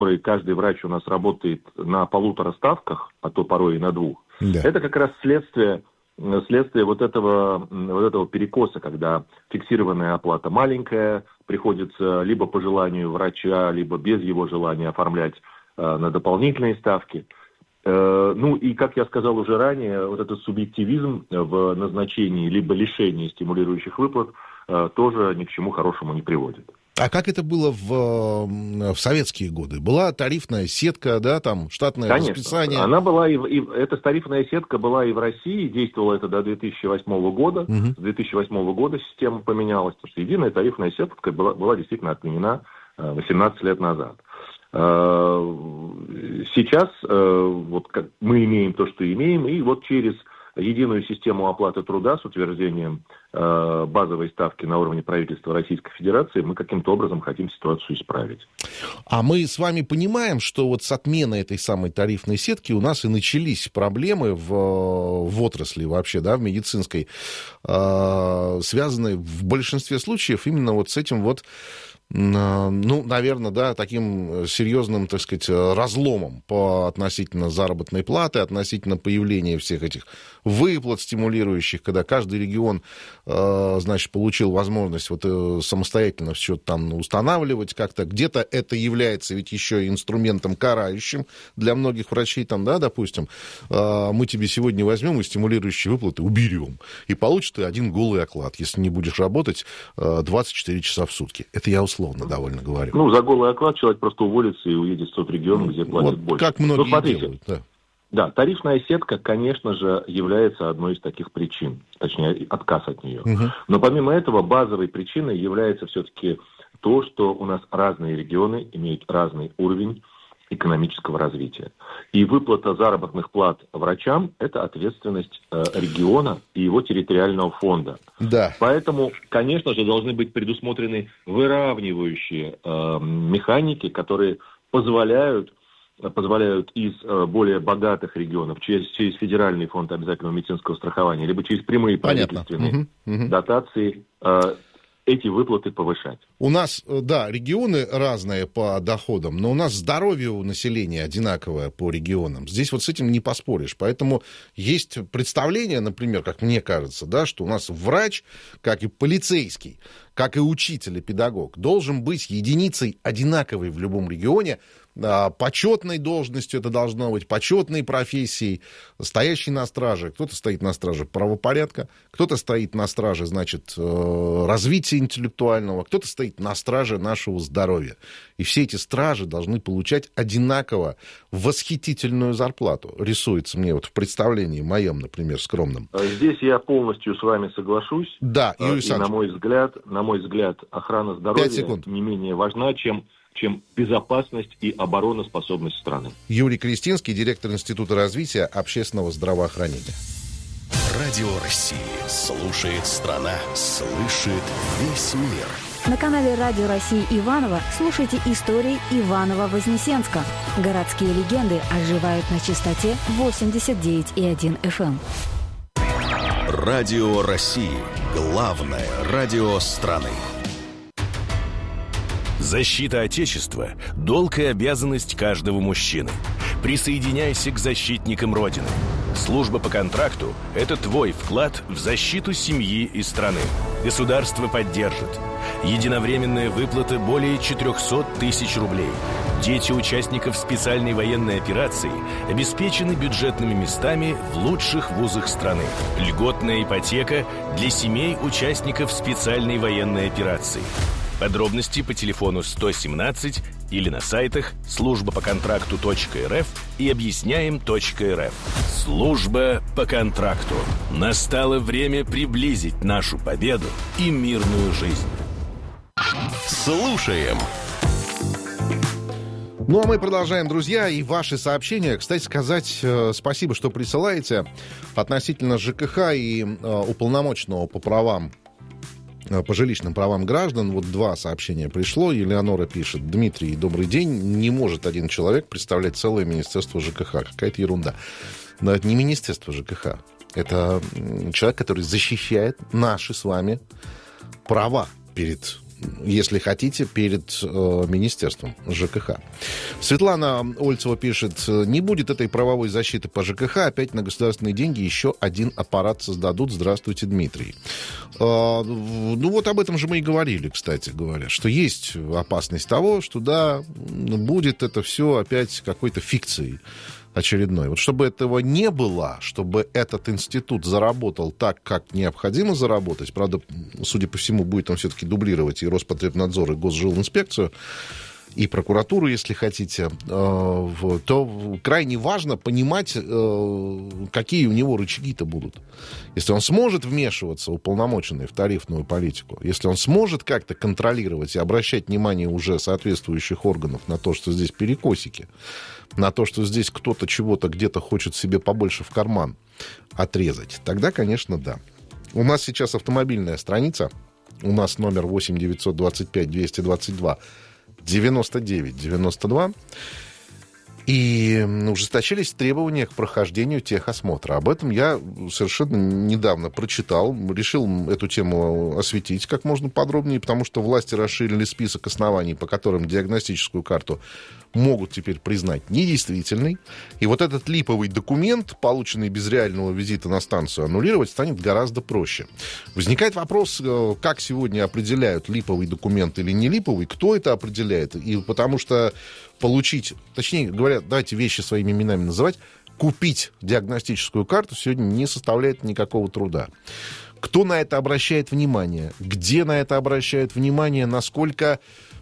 каждый врач у нас работает на 1,5 ставках, а то порой и на 2, это как раз следствие вот этого перекоса, когда фиксированная оплата маленькая, приходится либо по желанию врача, либо без его желания оформлять на дополнительные ставки. Ну и, как я сказал уже ранее, вот этот субъективизм в назначении либо лишении стимулирующих выплат тоже ни к чему хорошему не приводит. А как это было в советские годы? Была тарифная сетка, да, там штатное расписание? Конечно, она была, эта тарифная сетка была и в России, действовала это до 2008 года. С 2008 года система поменялась, потому что единая тарифная сетка была действительно отменена 18 лет назад. Сейчас вот мы имеем то, что имеем, и вот через единую систему оплаты труда с утверждением базовой ставки на уровне правительства Российской Федерации мы каким-то образом хотим ситуацию исправить. А мы с вами понимаем, что вот с отменой этой самой тарифной сетки у нас и начались проблемы в отрасли вообще, да, в медицинской, связанные в большинстве случаев именно вот с этим вот, ну, наверное, да, таким серьезным, так сказать, разломом относительно заработной платы, относительно появления всех этих выплат стимулирующих, когда каждый регион, значит, получил возможность вот самостоятельно все там устанавливать как-то. Где-то это является ведь еще и инструментом карающим для многих врачей, там, да, допустим, мы тебе сегодня возьмем и стимулирующие выплаты уберем, и получишь ты один голый оклад, если не будешь работать 24 часа в сутки. Это я условно довольно говорю. Ну, за голый оклад человек просто уволится и уедет в тот регион, где платят вот больше. Как многие делают, да. Да, тарифная сетка, конечно же, является одной из таких причин, точнее, отказ от нее. Но помимо этого, базовой причиной является все-таки то, что у нас разные регионы имеют разный уровень экономического развития. И выплата заработных плат врачам – это ответственность региона и его территориального фонда. Да. Поэтому, конечно же, должны быть предусмотрены выравнивающие механики, которые позволяют из более богатых регионов через федеральный фонд обязательного медицинского страхования, либо через прямые правительственные дотации эти выплаты повышать. У нас, да, регионы разные по доходам, но у нас здоровье у населения одинаковое по регионам. Здесь вот с этим не поспоришь. Поэтому есть представление, например, как мне кажется, да, что у нас врач, как и полицейский, как и учитель и педагог, должен быть единицей одинаковой в любом регионе, почетной должностью это должно быть, почетной профессией, стоящей на страже. Кто-то стоит на страже правопорядка, кто-то стоит на страже, значит, развития интеллектуального, кто-то стоит на страже нашего здоровья. И все эти стражи должны получать одинаково восхитительную зарплату. Рисуется мне вот в представлении моем, например, скромном. Здесь я полностью с вами соглашусь. Да, Юрий и на мой взгляд, охрана здоровья не менее важна, чем безопасность и обороноспособность страны. Юрий Крестинский, директор Института развития общественного здравоохранения. Радио России слушает страна, слышит весь мир. На канале Радио России Иваново слушайте истории Иваново-Вознесенска. Городские легенды оживают на частоте 89,1 FM. Радио России. Главное радио страны. Защита Отечества – долг и обязанность каждого мужчины. Присоединяйся к защитникам Родины. Служба по контракту – это твой вклад в защиту семьи и страны. Государство поддержит. Единовременная выплата более 400 тысяч рублей. Дети участников специальной военной операции обеспечены бюджетными местами в лучших вузах страны. Льготная ипотека для семей участников специальной военной операции. Подробности по телефону 117 или на сайтах службапоконтракту.рф и объясняем.рф. Служба по контракту. Настало время приблизить нашу победу и мирную жизнь. Слушаем. Ну, а мы продолжаем, друзья, и ваши сообщения. Кстати сказать, спасибо, что присылаете относительно ЖКХ и уполномоченного по правам, по жилищным правам граждан. Вот 2 сообщения пришло. Элеонора пишет: Дмитрий, добрый день. Не может один человек представлять целое Министерство ЖКХ. Какая-то ерунда. Но это не Министерство ЖКХ. Это человек, который защищает наши с вами права перед если хотите, перед Министерством ЖКХ. Светлана Ольцева пишет: не будет этой правовой защиты по ЖКХ, опять на государственные деньги еще один аппарат создадут. Здравствуйте, Дмитрий. Ну вот об этом же мы и говорили, кстати говоря, что есть опасность того, что да, будет это все опять какой-то фикцией очередной. Вот чтобы этого не было, чтобы этот институт заработал так, как необходимо заработать, правда, судя по всему, будет он все-таки дублировать и Роспотребнадзор, и Госжилинспекцию, и прокуратуру, если хотите, то крайне важно понимать, какие у него рычаги-то будут. Если он сможет вмешиваться, уполномоченный, в тарифную политику, если он сможет как-то контролировать и обращать внимание уже соответствующих органов на то, что здесь перекосики, на то, что здесь кто-то чего-то где-то хочет себе побольше в карман отрезать, тогда, конечно, да. У нас сейчас автомобильная страница, у нас номер 8 925 222 99-92. И ужесточились требования к прохождению техосмотра. Об этом я совершенно недавно прочитал. Решил эту тему осветить как можно подробнее, потому что власти расширили список оснований, по которым диагностическую карту могут теперь признать недействительной. И вот этот липовый документ, полученный без реального визита на станцию, аннулировать станет гораздо проще. Возникает вопрос, как сегодня определяют, липовый документ или не липовый, кто это определяет. И потому что получить, точнее говоря, давайте вещи своими именами называть, купить диагностическую карту сегодня не составляет никакого труда. Кто на это обращает внимание? Где на это обращают внимание? Насколько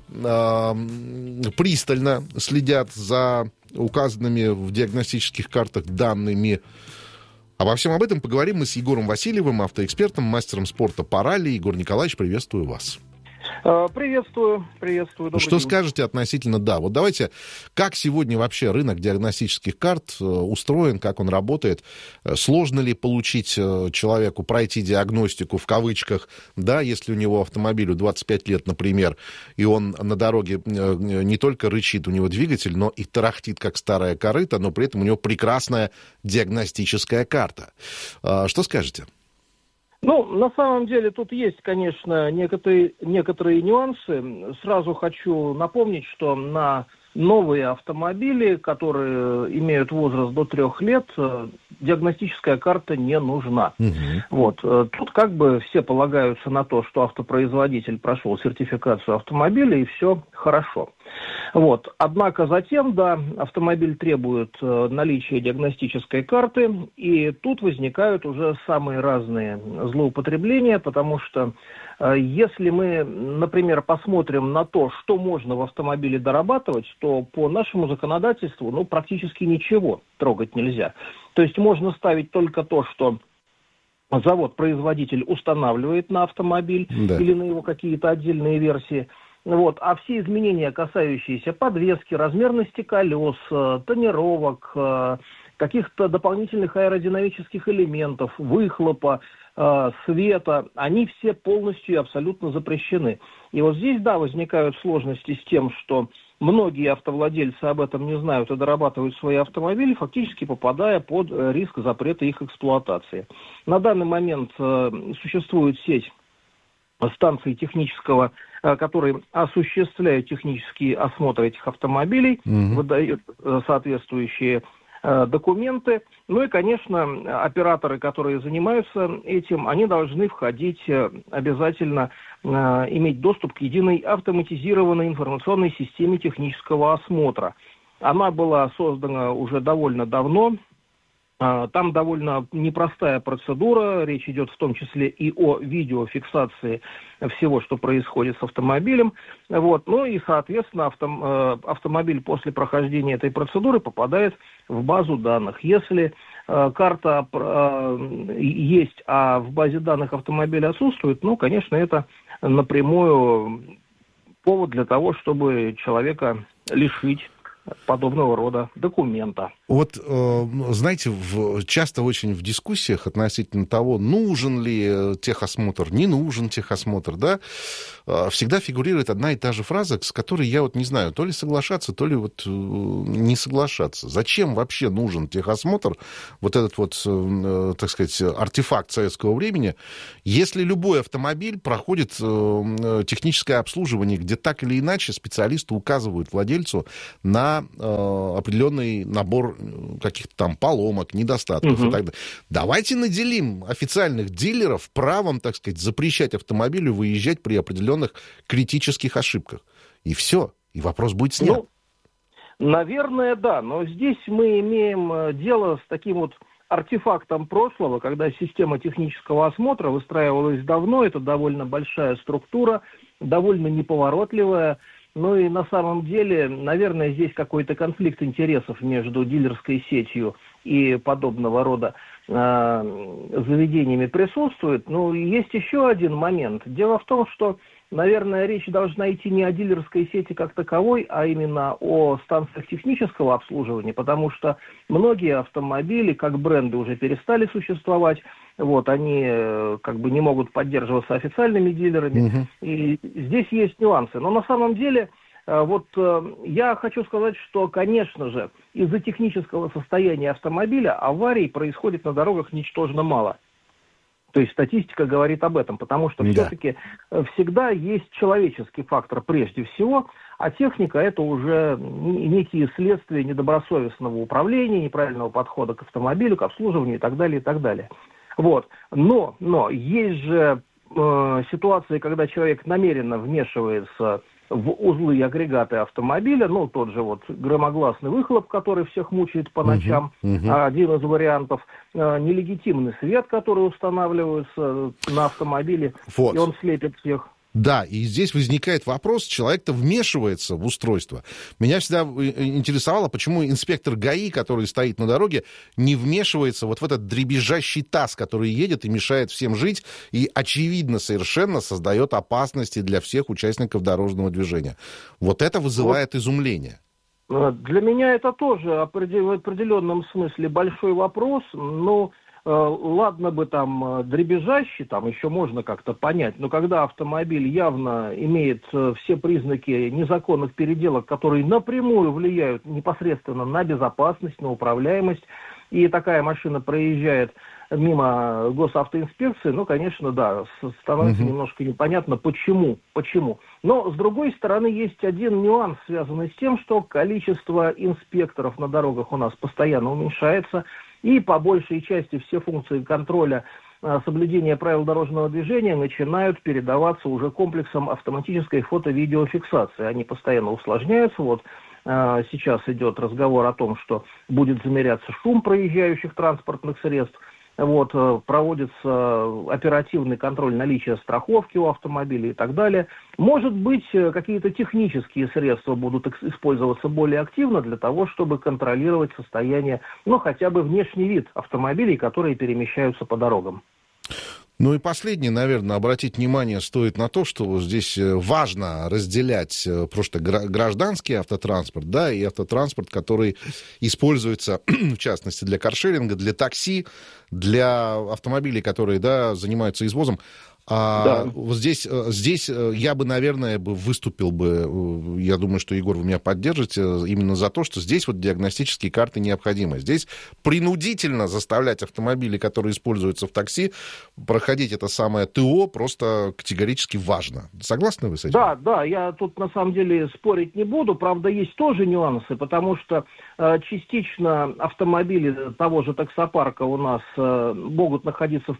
пристально следят за указанными в диагностических картах данными? Обо всем об этом поговорим мы с Егором Васильевым, автоэкспертом, мастером спорта по ралли. Егор Николаевич, приветствую вас. Приветствую. Что день. Скажете относительно, да, вот давайте, как сегодня вообще рынок диагностических карт устроен, как он работает, сложно ли получить человеку, пройти диагностику в кавычках, да, если у него автомобилю 25 лет, например, и он на дороге не только рычит, у него двигатель, но и тарахтит, как старая корыта, но при этом у него прекрасная диагностическая карта. Что скажете? Ну, на самом деле, тут есть, конечно, некоторые нюансы. Сразу хочу напомнить, что на новые автомобили, которые имеют возраст до 3 лет, диагностическая карта не нужна. Вот. Тут как бы все полагаются на то, что автопроизводитель прошел сертификацию автомобиля, и все хорошо. Вот. Однако затем, да, автомобиль требует наличия диагностической карты, и тут возникают уже самые разные злоупотребления, потому что если мы, например, посмотрим на то, что можно в автомобиле дорабатывать, то по нашему законодательству, практически ничего трогать нельзя. То есть можно ставить только то, что завод-производитель устанавливает на автомобиль, да, или на его какие-то отдельные версии. Вот. А все изменения, касающиеся подвески, размерности колес, тонировок, каких-то дополнительных аэродинамических элементов, выхлопа, света, они все полностью и абсолютно запрещены. И вот здесь, да, возникают сложности с тем, что многие автовладельцы об этом не знают и дорабатывают свои автомобили, фактически попадая под риск запрета их эксплуатации. На данный момент существует сеть станций технического, которые осуществляют технический осмотр этих автомобилей, выдают соответствующие документы. Ну и, конечно, операторы, которые занимаются этим, они должны входить обязательно, иметь доступ к единой автоматизированной информационной системе технического осмотра. Она была создана уже довольно давно. Там довольно непростая процедура, речь идет в том числе и о видеофиксации всего, что происходит с автомобилем. Вот. Ну и, соответственно, автомобиль после прохождения этой процедуры попадает в базу данных. Если карта есть, а в базе данных автомобиля отсутствует, конечно, это напрямую повод для того, чтобы человека лишить подобного рода документа. Вот, знаете, часто очень в дискуссиях относительно того, нужен ли техосмотр, не нужен техосмотр, да, всегда фигурирует одна и та же фраза, с которой я вот не знаю, то ли соглашаться, то ли вот не соглашаться. Зачем вообще нужен техосмотр, вот этот вот, так сказать, артефакт советского времени, если любой автомобиль проходит техническое обслуживание, где так или иначе специалисты указывают владельцу на определенный набор каких-то там поломок, недостатков и так далее. Давайте наделим официальных дилеров правом, так сказать, запрещать автомобилю выезжать при определенных критических ошибках. И все. И вопрос будет снят. Ну, наверное, да. Но здесь мы имеем дело с таким вот артефактом прошлого, когда система технического осмотра выстраивалась давно. Это довольно большая структура, довольно неповоротливая. Ну и на самом деле, наверное, здесь какой-то конфликт интересов между дилерской сетью и подобного рода заведениями присутствует. Но есть еще один момент. Дело в том, что, наверное, речь должна идти не о дилерской сети как таковой, а именно о станциях технического обслуживания, потому что многие автомобили, как бренды, уже перестали существовать. Вот, они как бы не могут поддерживаться официальными дилерами. И здесь есть нюансы. Но на самом деле, вот я хочу сказать, что, конечно же, из-за технического состояния автомобиля аварий происходит на дорогах ничтожно мало. То есть статистика говорит об этом, потому что все-таки всегда есть человеческий фактор прежде всего, а техника — это уже некие следствия недобросовестного управления, неправильного подхода к автомобилю, к обслуживанию и так далее, и так далее. Вот. Но есть же ситуации, когда человек намеренно вмешивается в узлы и агрегаты автомобиля, ну, тот же вот громогласный выхлоп, который всех мучает по ночам, один из вариантов, нелегитимный свет, который устанавливается на автомобиле, и он слепит всех. Да, и здесь возникает вопрос, человек-то вмешивается в устройство. Меня всегда интересовало, почему инспектор ГАИ, который стоит на дороге, не вмешивается вот в этот дребезжащий таз, который едет и мешает всем жить, и, очевидно, совершенно создает опасности для всех участников дорожного движения. Вот это вызывает изумление. Для меня это тоже в определенном смысле большой вопрос, но... Ладно бы там дребезжащий, там еще можно как-то понять, но когда автомобиль явно имеет все признаки незаконных переделок, которые напрямую влияют непосредственно на безопасность, на управляемость, и такая машина проезжает мимо госавтоинспекции, ну, конечно, да, становится немножко непонятно, почему. Но, с другой стороны, есть один нюанс, связанный с тем, что количество инспекторов на дорогах у нас постоянно уменьшается, и по большей части все функции контроля соблюдения правил дорожного движения начинают передаваться уже комплексом автоматической фото-видеофиксации. Они постоянно усложняются. Вот сейчас идет разговор о том, что будет замеряться шум проезжающих транспортных средств. Вот, проводится оперативный контроль наличия страховки у автомобиля и так далее. Может быть, какие-то технические средства будут использоваться более активно для того, чтобы контролировать состояние, ну, хотя бы внешний вид автомобилей, которые перемещаются по дорогам. Ну и последнее, наверное, обратить внимание стоит на то, что здесь важно разделять просто гражданский автотранспорт, да, и автотранспорт, который используется, в частности, для каршеринга, для такси, для автомобилей, которые, да, занимаются извозом. Вот здесь я бы, наверное, выступил бы, я думаю, что, Егор, вы меня поддержите, именно за то, что здесь вот диагностические карты необходимы. Здесь принудительно заставлять автомобили, которые используются в такси, проходить это самое ТО просто категорически важно. Согласны вы с этим? Да, я тут на самом деле спорить не буду. Правда, есть тоже нюансы, потому что частично автомобили того же таксопарка у нас могут находиться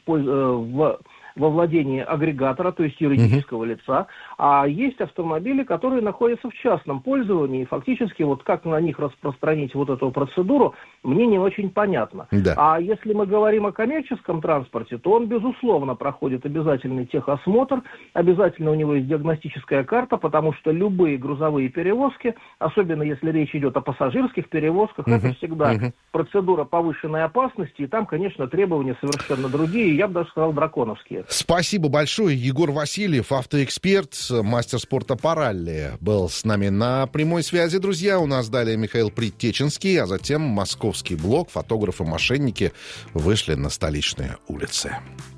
во владении агрегатора, то есть юридического лица, а есть автомобили, которые находятся в частном пользовании, и фактически вот как на них распространить вот эту процедуру, мне не очень понятно. Да. А если мы говорим о коммерческом транспорте, то он, безусловно, проходит обязательный техосмотр, обязательно у него есть диагностическая карта, потому что любые грузовые перевозки, особенно если речь идет о пассажирских перевозках, это всегда процедура повышенной опасности, и там, конечно, требования совершенно другие, я бы даже сказал, драконовские. Спасибо большое. Егор Васильев, автоэксперт, мастер спорта по ралли, был с нами на прямой связи, друзья. У нас далее Михаил Притеченский, а затем московский блок. Фотографы-мошенники вышли на столичные улицы.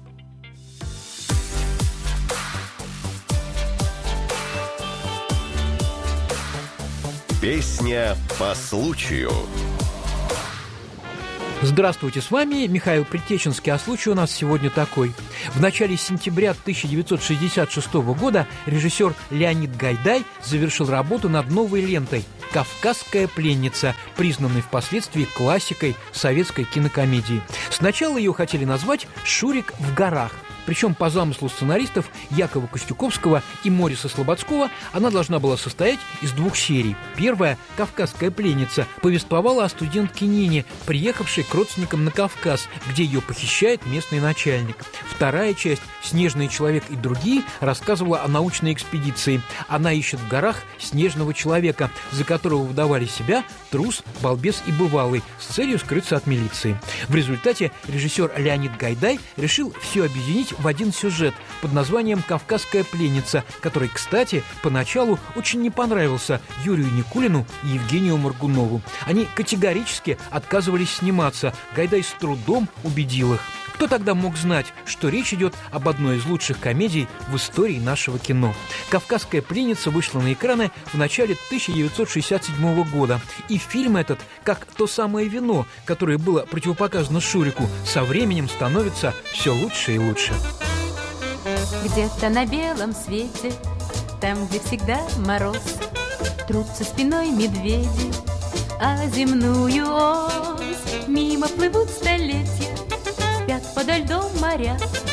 Песня по случаю. Здравствуйте, с вами Михаил Притеченский, а случай у нас сегодня такой. В начале сентября 1966 года режиссер Леонид Гайдай завершил работу над новой лентой «Кавказская пленница», признанной впоследствии классикой советской кинокомедии. Сначала ее хотели назвать «Шурик в горах». Причем по замыслу сценаристов Якова Костюковского и Мориса Слободского она должна была состоять из 2 серий. Первая, «Кавказская пленница», повествовала о студентке Нине, приехавшей к родственникам на Кавказ, где ее похищает местный начальник. Вторая часть, «Снежный человек и другие», рассказывала о научной экспедиции. Она ищет в горах снежного человека, за которого выдавали себя трус, балбес и бывалый, с целью скрыться от милиции. В результате режиссер Леонид Гайдай решил все объединить в один сюжет под названием «Кавказская пленница», который, кстати, поначалу очень не понравился Юрию Никулину и Евгению Моргунову. Они категорически отказывались сниматься. Гайдай с трудом убедил их. Кто тогда мог знать, что речь идет об одной из лучших комедий в истории нашего кино? «Кавказская пленница» вышла на экраны в начале 1967 года. И фильм этот, как то самое вино, которое было противопоказано Шурику, со временем становится все лучше и лучше. Где-то на белом свете, там, где всегда мороз, трутся спиной медведи, а земную ось мимо плывут столетия, спят подо льдом моря,